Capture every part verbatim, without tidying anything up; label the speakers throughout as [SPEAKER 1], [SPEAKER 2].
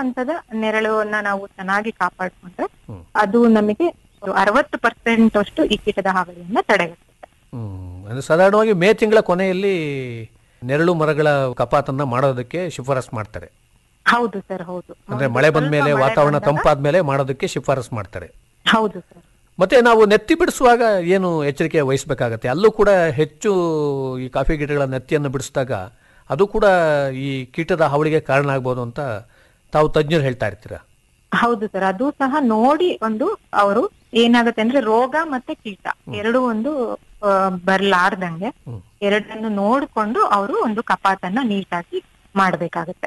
[SPEAKER 1] ಹಂತದ ನೆರಳನ್ನ ನಾವು ಚೆನ್ನಾಗಿ ಕಾಪಾಡ್ಕೊಂಡ್ರೆ ಅದು ನಮಗೆ ಅರವತ್ತು ಪರ್ಸೆಂಟ್ ಅಷ್ಟು ಈ ಕೀಟದ ಹಾವಳಿಯನ್ನ ತಡೆಗಟ್ಟುತ್ತೆ.
[SPEAKER 2] ಹ್ಮ್ ಅಂದ್ರೆ ಸಾಧಾರಣವಾಗಿ ಮೇ ತಿಂಗಳ ಕೊನೆಯಲ್ಲಿ ನೆರಳು ಮರಗಳ ಕಪಾತನ್ನ ಮಾಡೋದಕ್ಕೆ ಶಿಫಾರಸ್ ಮಾಡ್ತಾರೆ.
[SPEAKER 1] ಹೌದು ಸರ್, ಹೌದು.
[SPEAKER 2] ಅಂದ್ರೆ ಮಳೆ ಬಂದ ಮೇಲೆ ವಾತಾವರಣ ತಂಪಾದ್ಮೇಲೆ ಮಾಡೋದಕ್ಕೆ ಶಿಫಾರಸ್ ಮಾಡ್ತಾರೆ.
[SPEAKER 1] ಹೌದು ಸರ್.
[SPEAKER 2] ಮತ್ತೆ ನಾವು ನೆತ್ತಿ ಬಿಡಿಸುವಾಗ ಏನು ಎಚ್ಚರಿಕೆ ವಹಿಸಬೇಕಾಗತ್ತೆ? ಅಲ್ಲೂ ಕೂಡ ಹೆಚ್ಚು ಈ ಕಾಫಿ ಗಿಡಗಳ ನೆತ್ತಿಯನ್ನು ಬಿಡಿಸಿದಾಗ ಅದು ಕೂಡ ಈ ಕೀಟದ ಹಾವಳಿಗೆ ಕಾರಣ ಆಗ್ಬೋದು ಅಂತ ತಾವು ತಜ್ಞರು ಹೇಳ್ತಾ ಇರ್ತೀರಾ?
[SPEAKER 1] ಹೌದು ಸರ್, ಅದು ಸಹ ನೋಡಿ ಒಂದು ಅವರು ಏನಾಗುತ್ತೆ ಅಂದ್ರೆ ರೋಗ ಮತ್ತೆ ಕೀಟ ಎರಡು ಒಂದು ಬರ್ಲಾರ್ದಂಗೆ ಎರಡನ್ನು ನೋಡ್ಕೊಂಡು ಅವರು ಒಂದು ಕಪಾತನ್ನ ನೀಟಾಗಿ ಮಾಡ್ಬೇಕಾಗತ್ತೆ.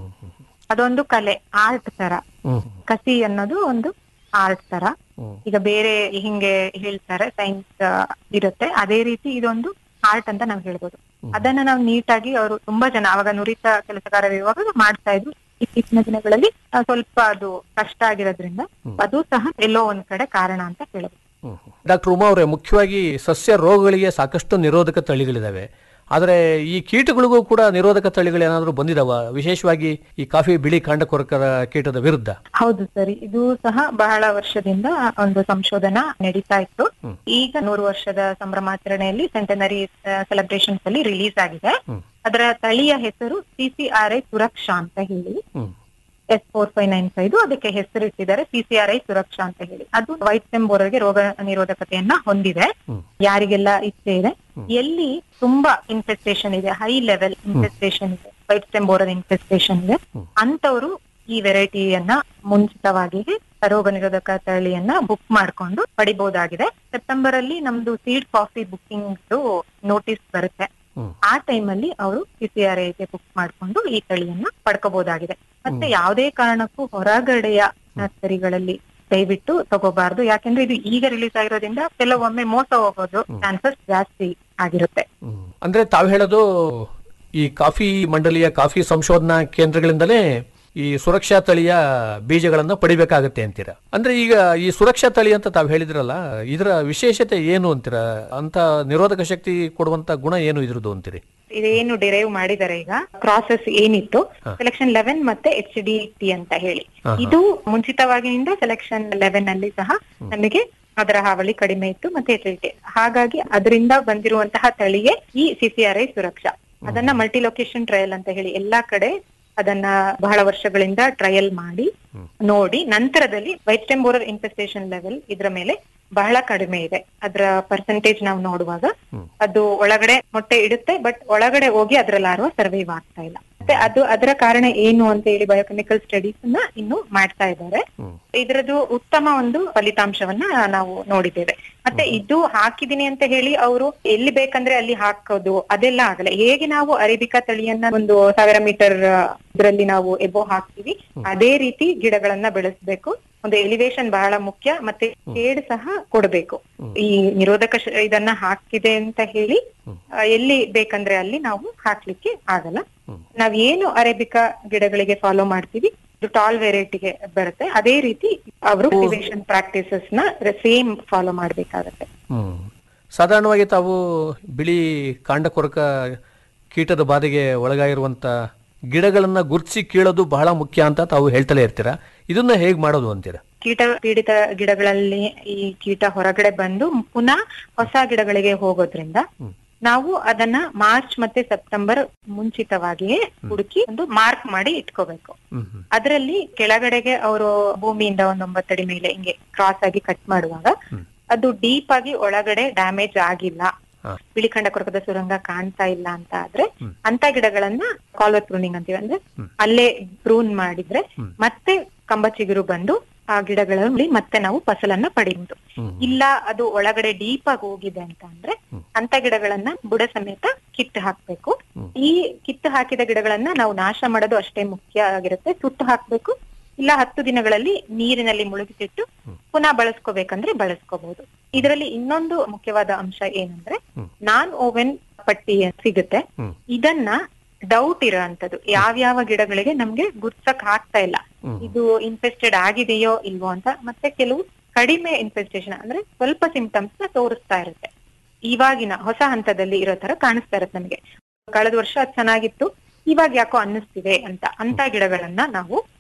[SPEAKER 1] ಅದೊಂದು ಕಲೆ, ಆರ್ಟ್ ತರ. ಕಸಿ ಅನ್ನೋದು ಒಂದು ಆರ್ಟ್ ತರ. ಈಗ ಬೇರೆ ಹಿಂಗೆ ಹೇಳ್ತಾರೆ ಸೈನ್ಸ್ ಇರುತ್ತೆ, ಅದೇ ರೀತಿ ಇದೊಂದು ಆರ್ಟ್ ಅಂತ ನಾವ್ ಹೇಳ್ಬೋದು. ಅದನ್ನ ನಾವು ನೀಟಾಗಿ ಅವರು ತುಂಬಾ ಜನ ಅವಾಗ ನುರಿತ ಕೆಲಸಗಾರರಿರುವಾಗ ಮಾಡ್ತಾ ಇದ್ರು. ಇತ್ತೀಚಿನ ದಿನಗಳಲ್ಲಿ ಸ್ವಲ್ಪ ಅದು ಕಷ್ಟ ಆಗಿರೋದ್ರಿಂದ ಅದು ಸಹ ಎಲ್ಲೋ ಒಂದ್ ಕಡೆ ಕಾರಣ ಅಂತ ಹೇಳ್ಬೋದು.
[SPEAKER 2] ಡಾಕ್ಟರ್ ಉಮಾ ಅವರೇ, ಮುಖ್ಯವಾಗಿ ಸಸ್ಯ ರೋಗಗಳಿಗೆ ಸಾಕಷ್ಟು ನಿರೋಧಕ ತಳಿಗಳಿದಾವೆ, ಆದರೆ ಈ ಕೀಟಗಳಿಗೂ ಕೂಡ ನಿರೋಧಕ ತಳಿಗಳು ಏನಾದರೂ ಬಂದಿದಾವ, ವಿಶೇಷವಾಗಿ ಈ ಕಾಫಿ ಬಿಳಿ ಕಾಂಡಕೊರಕದ ಕೀಟದ ವಿರುದ್ಧ?
[SPEAKER 1] ಹೌದು ಸರಿ, ಇದು ಸಹ ಬಹಳ ವರ್ಷದಿಂದ ಒಂದು ಸಂಶೋಧನಾ ನಡೀತಾ ಇತ್ತು. ಈಗ ನೂರು ವರ್ಷದ ಸಂಭ್ರಮಾಚರಣೆಯಲ್ಲಿ ಸೆಂಟನರಿ ಸೆಲೆಬ್ರೇಷನ್ಸ್ ಅಲ್ಲಿ ರಿಲೀಸ್ ಆಗಿದೆ. ಅದರ ತಳಿಯ ಹೆಸರು ಸಿ ಸಿ ಆರ್ ಐ ಸುರಕ್ಷಾ ಅಂತ ಹೇಳಿ, S four five nine five ಅದಕ್ಕೆ ಹೆಸರಿಟ್ಟಿದ್ದಾರೆ ಸಿ ಸಿ ಆರ್ ಐ ಸುರಕ್ಷಾ ಅಂತ ಹೇಳಿ. ಅದು ವೈಟ್ ಸ್ಟೆಮ್ ಬೋರರ್ಗೆ ರೋಗ ನಿರೋಧಕತೆಯನ್ನ ಹೊಂದಿದೆ. ಯಾರಿಗೆಲ್ಲ ಇಚ್ಛೆ ಇದೆ, ಎಲ್ಲಿ ತುಂಬಾ ಇನ್ಫೆಸ್ಟೇಷನ್ ಇದೆ, ಹೈ ಲೆವೆಲ್ ಇನ್ಫೆಸ್ಟೇಷನ್ ಇದೆ, ವೈಟ್ ಸ್ಟೆಮ್ ಬೋರರ್ ಇನ್ಫೆಸ್ಟೇಷನ್ ಇದೆ, ಅಂತವರು ಈ ವೆರೈಟಿಯನ್ನ ಮುಂಚಿತವಾಗಿ ರೋಗ ನಿರೋಧಕ ತಳಿಯನ್ನ ಬುಕ್ ಮಾಡ್ಕೊಂಡು ಪಡಿಬಹುದಾಗಿದೆ. ಸೆಪ್ಟೆಂಬರ್ ಅಲ್ಲಿ ನಮ್ದು ಸೀಡ್ ಕಾಫಿ ಬುಕ್ಕಿಂಗ್ ನೋಟಿಸ್ ಬರುತ್ತೆ. ಆ ಟೈಮ್ ಅಲ್ಲಿ ಅವರು ಪಿಸಿಆರ್ ಐಗೆ ಬುಕ್ ಮಾಡ್ಕೊಂಡು ಈ ತಳಿಯನ್ನ ಪಡ್ಕೋಬಹುದಾಗಿದೆ. ಮತ್ತೆ ಯಾವುದೇ ಕಾರಣಕ್ಕೂ ಹೊರಗಡೆಯ ನರ್ಸರಿಗಳಲ್ಲಿ ದಯವಿಟ್ಟು ತಗೋಬಾರ್ದು, ಯಾಕೆಂದ್ರೆ ಇದು ಈಗ ರಿಲೀಸ್ ಆಗಿರೋದ್ರಿಂದ ಕೆಲವೊಮ್ಮೆ ಮೋಸ ಹೋಗೋದು ಚಾನ್ಸಸ್ ಜಾಸ್ತಿ ಆಗಿರುತ್ತೆ.
[SPEAKER 2] ಅಂದ್ರೆ ತಾವು ಹೇಳೋದು ಈ ಕಾಫಿ ಮಂಡಳಿಯ ಕಾಫಿ ಸಂಶೋಧನಾ ಕೇಂದ್ರಗಳಿಂದಲೇ ಈ ಸುರಕ್ಷಾ ತಳಿಯ ಬೀಜಗಳನ್ನ ಪಡಿಬೇಕಾಗತ್ತೆ ಅಂತೀರಾ? ಅಂದ್ರೆ ಈಗ ಈ ಸುರಕ್ಷಾ ತಳಿ ಅಂತ ತಾವು ಹೇಳಿದ್ರಲ್ಲ, ಇದರ ವಿಶೇಷತೆ ಏನು ಅಂತೀರಾ? ಅಂತ ನಿರೋಧಕ ಶಕ್ತಿ ಕೊಡುವಂತ ಗುಣ ಏನು ಇದ್ರದ್ದು ಅಂತೀರಿ?
[SPEAKER 1] ಇದೇನು ಡಿರೈವ್ ಮಾಡಿದ್ದಾರೆ ಈಗ ಪ್ರಾಸೆಸ್ ಏನಿತ್ತು, ಸೆಲೆಕ್ಷನ್ ಲೆವೆನ್ ಮತ್ತೆ ಎಚ್ ಡಿ ಟಿ ಅಂತ ಹೇಳಿ, ಇದು ಮುಂಚಿತವಾಗಿನಿಂದ ಸೆಲೆಕ್ಷನ್ ಲೆವೆನ್ ಅಲ್ಲಿ ಸಹ ನಮಗೆ ಅದರ ಹಾವಳಿ ಕಡಿಮೆ ಇತ್ತು ಮತ್ತೆ ಎಚ್ ಡಿ ಟಿ, ಹಾಗಾಗಿ ಅದರಿಂದ ಬಂದಿರುವಂತಹ ತಳಿಗೆ ಈ ಸಿ ಸಿ ಆರ್ ಐ ಸುರಕ್ಷಾ. ಅದನ್ನ ಮಲ್ಟಿ ಲೊಕೇಶನ್ ಟ್ರಯಲ್ ಅಂತ ಹೇಳಿ ಎಲ್ಲಾ ಕಡೆ ಅದನ್ನ ಬಹಳ ವರ್ಷಗಳಿಂದ ಟ್ರಯಲ್ ಮಾಡಿ ನೋಡಿ ನಂತರದಲ್ಲಿ white stem borer infestation level ಇದ್ರ ಮೇಲೆ ಬಹಳ ಕಡಿಮೆ ಇದೆ. ಅದರ ಪರ್ಸೆಂಟೇಜ್ ನಾವು ನೋಡುವಾಗ ಅದು ಒಳಗಡೆ ಮೊಟ್ಟೆ ಇಡುತ್ತೆ, ಬಟ್ ಒಳಗಡೆ ಹೋಗಿ ಅದ್ರ ಲಾರ್ವಾ ಸರ್ವೈವ್ ಆಗ್ತಾ ಇಲ್ಲ. ಮತ್ತೆ ಅದು ಅದರ ಕಾರಣ ಏನು ಅಂತ ಹೇಳಿ ಬಯೋಕೆಮಿಕಲ್ ಸ್ಟಡೀಸ್ ನ ಇನ್ನು ಮಾಡ್ತಾ ಇದ್ದಾರೆ. ಇದರದ್ದು ಉತ್ತಮ ಒಂದು ಫಲಿತಾಂಶವನ್ನ ನಾವು ನೋಡಿದ್ದೇವೆ. ಮತ್ತೆ ಇದು ಹಾಕಿದೀನಿ ಅಂತ ಹೇಳಿ ಅವರು ಎಲ್ಲಿ ಬೇಕಂದ್ರೆ ಅಲ್ಲಿ ಹಾಕೋದು ಅದೆಲ್ಲ ಆಗಲ್ಲ. ಹೇಗೆ ನಾವು ಅರೇಬಿಕಾ ತಳಿಯನ್ನ ಒಂದು ಸಾವಿರ ಮೀಟರ್ ಇದರಲ್ಲಿ ನಾವು ಎಬೋ ಹಾಕ್ತಿವಿ, ಅದೇ ರೀತಿ ಗಿಡಗಳನ್ನ ಬೆಳೆಸ್ಬೇಕು. ಒಂದು ಎಲಿವೇಶನ್ ಬಹಳ ಮುಖ್ಯ, ಮತ್ತೆ ಶೇಡ್ ಸಹ ಕೊಡ್ಬೇಕು. ಈ ನಿರೋಧಕ ಇದನ್ನ ಹಾಕಿದೆ ಅಂತ ಹೇಳಿ ಎಲ್ಲಿ ಬೇಕಂದ್ರೆ ಅಲ್ಲಿ ನಾವು ಹಾಕ್ಲಿಕ್ಕೆ ಆಗಲ್ಲ. ನಾವ್ ಏನು ಅರೇಬಿಕಾ ಗಿಡಗಳಿಗೆ ಫಾಲೋ ಮಾಡ್ತೀವಿ ಇದು ಟಾಲ್ ವೆರೈಟಿಗೆ ಬರುತ್ತೆ, ಅದೇ ರೀತಿ ಅವರು ಕಲ್ಟಿವೇಷನ್ ಪ್ರಾಕ್ಟೀಸಸ್ ನ ಸೇಮ್ ಫಾಲೋ ಮಾಡ್ಬೇಕಾಗತ್ತೆ.
[SPEAKER 2] ಹ್ಮ್ ಸಾಧಾರಣವಾಗಿ ತಾವು ಬಿಳಿ ಕಾಂಡಕೊರಕ ಕೀಟದ ಬಾಧೆಗೆ ಒಳಗಾಗಿರುವಂತ ಗಿಡಗಳನ್ನ ಗುರ್ತಿಸಿ ಕೀಳೋದು ಬಹಳ ಮುಖ್ಯ ಅಂತ ತಾವು ಹೇಳ್ತಲೇ ಇರ್ತೀರಾ, ಇದನ್ನ ಹೇಗ್ ಮಾಡೋದು ಅಂತೀರಾ?
[SPEAKER 1] ಕೀಟ ಪೀಡಿತ ಗಿಡಗಳಲ್ಲಿ ಈ ಕೀಟ ಹೊರಗಡೆ ಬಂದು ಪುನಃ ಹೊಸ ಗಿಡಗಳಿಗೆ ಹೋಗೋದ್ರಿಂದ ನಾವು ಅದನ್ನ ಮಾರ್ಚ್ ಮತ್ತೆ ಸೆಪ್ಟೆಂಬರ್ ಮುಂಚಿತವಾಗಿಯೇ ಹುಡುಕಿ ಒಂದು ಮಾರ್ಕ್ ಮಾಡಿ ಇಟ್ಕೋಬೇಕು. ಅದರಲ್ಲಿ ಕೆಳಗಡೆಗೆ ಅವರು ಭೂಮಿಯಿಂದ ಒಂದ್ ಒಂಬತ್ತಡಿ ಮೇಲೆ ಹಿಂಗೆ ಕ್ರಾಸ್ ಆಗಿ ಕಟ್ ಮಾಡುವಾಗ ಅದು ಡೀಪ್ ಆಗಿ ಒಳಗಡೆ ಡ್ಯಾಮೇಜ್ ಆಗಿಲ್ಲ, ಬಿಳಿ ಕಾಂಡಕೊರಕದ ಸುರಂಗ ಕಾಣ್ತಾ ಇಲ್ಲ ಅಂತ ಆದ್ರೆ ಅಂತ ಗಿಡಗಳನ್ನ ಕಾಲ್ವರ್ ಪ್ರೂನಿಂಗ್ ಅಂತೀವಿ. ಅಂದ್ರೆ ಅಲ್ಲೇ ಪ್ರೂನ್ ಮಾಡಿದ್ರೆ ಮತ್ತೆ ಕಂಬ ಚಿಗುರು ಬಂದು ಆ ಗಿಡಗಳಲ್ಲಿ ಮತ್ತೆ ನಾವು ಫಸಲನ್ನ ಪಡೆಯುವುದು. ಇಲ್ಲ ಅದು ಒಳಗಡೆ ಡೀಪ್ ಆಗಿ ಹೋಗಿದೆ ಅಂತ ಅಂದ್ರೆ ಅಂತ ಗಿಡಗಳನ್ನ ಬುಡ ಸಮೇತ ಕಿತ್ತು ಹಾಕ್ಬೇಕು. ಈ ಕಿತ್ತು ಹಾಕಿದ ಗಿಡಗಳನ್ನ ನಾವು ನಾಶ ಮಾಡೋದು ಅಷ್ಟೇ ಮುಖ್ಯ ಆಗಿರುತ್ತೆ. ಸುಟ್ಟು ಹಾಕ್ಬೇಕು, ಇಲ್ಲ ಹತ್ತು ದಿನಗಳಲ್ಲಿ ನೀರಿನಲ್ಲಿ ಮುಳುಗಿಸಿಟ್ಟು ಪುನಃ ಬಳಸ್ಕೋಬೇಕಂದ್ರೆ ಬಳಸ್ಕೋಬಹುದು. ಇದರಲ್ಲಿ ಇನ್ನೊಂದು ಮುಖ್ಯವಾದ ಅಂಶ ಏನಂದ್ರೆ ನಾನ್ ಓವೆನ್ ಪಟ್ಟಿ ಸಿಗುತ್ತೆ. ಇದನ್ನ ಡೌಟ್ ಇರೋಂಥದ್ದು ಯಾವ್ಯಾವ ಗಿಡಗಳಿಗೆ ನಮ್ಗೆ ಗುರ್ಸಕ್ ಆಗ್ತಾ ಇಲ್ಲ, ಇದು ಇನ್ಫೆಸ್ಟೆಡ್ ಆಗಿದೆಯೋ ಇಲ್ವೋ ಅಂತ. ಮತ್ತೆ ಕೆಲವು ಕಡಿಮೆ ಇನ್ಫೆಸ್ಟೇಷನ್ ಅಂದ್ರೆ ಸ್ವಲ್ಪ ಸಿಂಪ್ಟಮ್ಸ್ ನ ತೋರಿಸ್ತಾ ಇರುತ್ತೆ, ಇವಾಗಿನ ಹೊಸ ಹಂತದಲ್ಲಿ ಇರೋ ತರ ಕಾಣಿಸ್ತಾ ಇರುತ್ತೆ ನಮಗೆ. ಕಳೆದ ವರ್ಷ ಅದ್ ಚೆನ್ನಾಗಿತ್ತು, ಇವಾಗ ಯಾಕೋ ಅನ್ನಿಸ್ತಿದೆ ಅಂತ ಅಂತ ಗಿಡಗಳನ್ನ ನಾವು